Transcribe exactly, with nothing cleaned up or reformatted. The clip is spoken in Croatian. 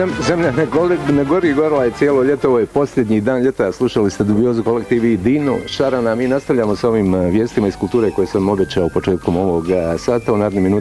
zemlja ne, gori, ne gori, gorila je cijelo ljeto, ovo je posljednji dan ljeta, slušali ste Dubiozu kolektivi Dino Šarana, mi nastavljamo s ovim vijestima iz kulture koje sam obećao početkom ovog sata, u narednim minutima